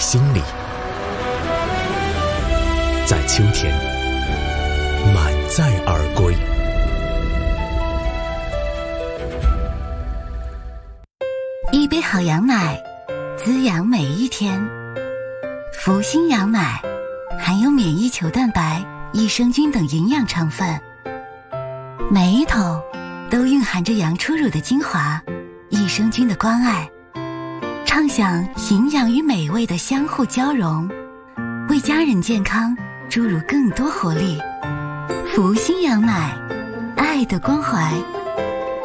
心里。在秋天，满载而归。 一杯好羊奶，滋养每一天。福星羊奶含有免疫球蛋白、益生菌等营养成分，每一桶都蕴含着羊初乳的精华、益生菌的关爱，畅享营养与美味的相互交融，为家人健康注入更多活力。福星羊奶，爱的关怀。